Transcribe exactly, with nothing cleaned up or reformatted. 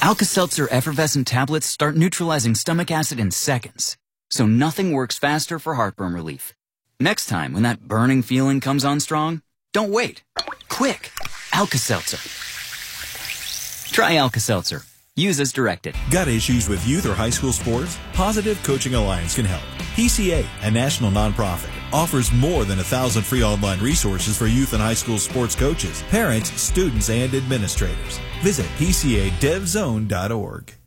Alka-Seltzer effervescent tablets start neutralizing stomach acid in seconds, so nothing works faster for heartburn relief. Next time when that burning feeling comes on strong, don't wait. Quick, Alka-Seltzer. Try Alka-Seltzer. Use as directed. Got issues with youth or high school sports? Positive Coaching Alliance can help. P C A, a national nonprofit, offers more than a thousand free online resources for youth and high school sports coaches, parents, students, and administrators. Visit P C A dev zone dot org.